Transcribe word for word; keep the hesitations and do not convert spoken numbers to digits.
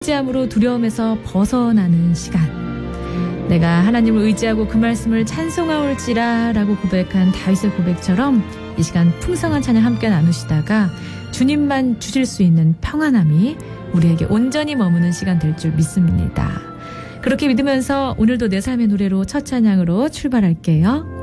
의지함으로 두려움에서 벗어나는 시간. 내가 하나님을 의지하고 그 말씀을 찬송하올지라 라고 고백한 다윗의 고백처럼 이 시간 풍성한 찬양 함께 나누시다가 주님만 주실 수 있는 평안함이 우리에게 온전히 머무는 시간 될 줄 믿습니다. 그렇게 믿으면서 오늘도 내 삶의 노래로 첫 찬양으로 출발할게요.